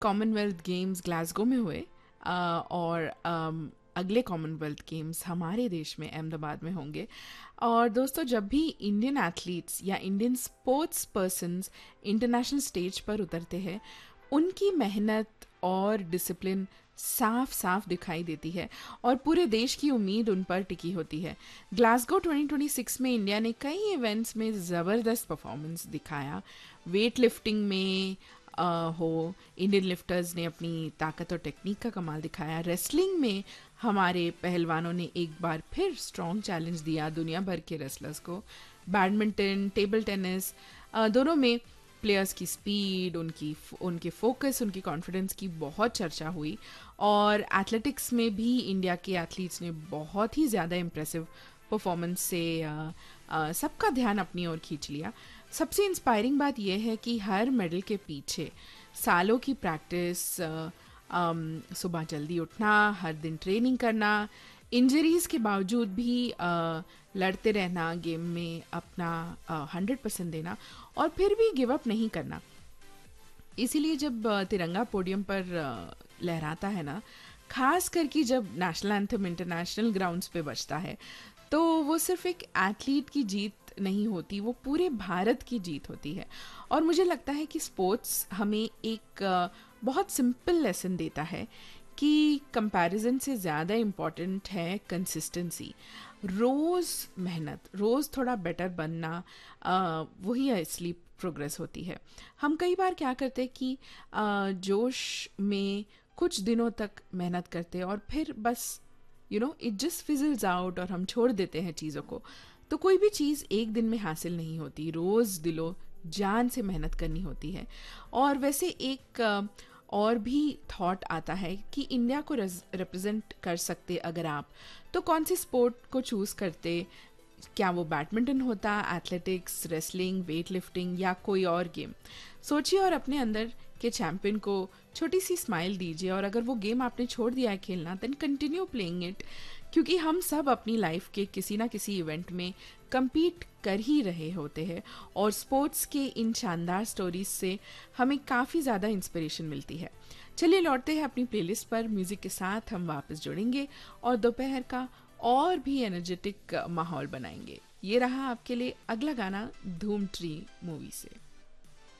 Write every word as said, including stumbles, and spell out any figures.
Commonwealth games Glasgow में हुए अ, और अम, अगले कॉमनवेल्थ गेम्स हमारे देश में अहमदाबाद में होंगे। और दोस्तों, जब भी इंडियन एथलीट्स या Indian sports persons international stage पर उतरते हैं, उनकी मेहनत और डिसिप्लिन साफ साफ दिखाई देती है और पूरे देश की उम्मीद उन पर टिकी होती है। ग्लासगो ट्वेंटी ट्वेंटी सिक्स में इंडिया ने कई इवेंट्स में ज़बरदस्त परफॉर्मेंस दिखाया। वेट लिफ्टिंग में अ, हो, इंडियन लिफ्टर्स ने अपनी ताकत और टेक्निक का कमाल दिखाया। रेसलिंग में हमारे पहलवानों ने एक बार फिर स्ट्रॉन्ग चैलेंज दिया दुनिया भर के रेसलर्स को। बैडमिंटन, टेबल टेनिस, अ, दोनों में प्लेयर्स की स्पीड, उनकी उनके फोकस, उनकी कॉन्फिडेंस की बहुत चर्चा हुई। और एथलेटिक्स में भी इंडिया के एथलीट्स ने बहुत ही ज़्यादा इम्प्रेसिव परफॉर्मेंस से अ, अ, सबका ध्यान अपनी ओर खींच लिया। सबसे इंस्पायरिंग बात यह है कि हर मेडल के पीछे सालों की प्रैक्टिस, सुबह जल्दी उठना, हर दिन ट्रेनिंग करना, इंजरीज के बावजूद भी अ, लड़ते रहना, गेम में अपना हंड्रेड परसेंट देना और फिर भी गिव अप नहीं करना। इसीलिए जब अ, तिरंगा पोडियम पर अ, लहराता है ना, खास करके जब नेशनल एंथम इंटरनेशनल ग्राउंड्स पे बजता है, तो वो सिर्फ एक एथलीट की जीत नहीं होती, वो पूरे भारत की जीत होती है। और मुझे लगता है कि स्पोर्ट्स हमें एक अ, बहुत सिंपल लेसन देता है कि कंपैरिजन से ज़्यादा इम्पॉर्टेंट है कंसिस्टेंसी। रोज़ मेहनत, रोज़ थोड़ा बेटर बनना, अ, वही असली प्रोग्रेस होती है। हम कई बार क्या करते हैं कि अ, जोश में कुछ दिनों तक मेहनत करते और फिर बस you know it just फिजल्स out और हम छोड़ देते हैं चीज़ों को। तो कोई भी चीज़ एक दिन में हासिल नहीं होती, रोज़ दिलो जान से मेहनत करनी होती है। और वैसे एक अ, और भी थॉट आता है कि इंडिया को रिप्रेजेंट कर सकते अगर आप, तो कौन सी स्पोर्ट को चूज़ करते? क्या वो बैडमिंटन होता, एथलेटिक्स, रेसलिंग, वेट लिफ्टिंग या कोई और गेम? सोचिए और अपने अंदर के चैम्पियन को छोटी सी स्माइल दीजिए। और अगर वो गेम आपने छोड़ दिया है खेलना, देन कंटिन्यू प्लेइंग इट, क्योंकि हम सब अपनी लाइफ के किसी ना किसी इवेंट में compete कर ही रहे होते हैं। और स्पोर्ट्स के इन शानदार स्टोरीज से हमें काफ़ी ज़्यादा इंस्पिरेशन मिलती है। चलिए लौटते हैं अपनी प्लेलिस्ट पर। म्यूज़िक के साथ हम वापस जुड़ेंगे और दोपहर का और भी एनर्जेटिक माहौल बनाएंगे। ये रहा आपके लिए अगला गाना धूम थ्री मूवी से।